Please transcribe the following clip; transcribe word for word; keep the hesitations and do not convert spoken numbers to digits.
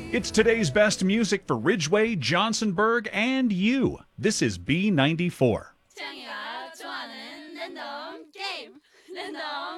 It's today's best music for Ridgeway, Johnsonburg, and you. This is B ninety-four. 태양이가 좋아하는 랜덤 게임 랜덤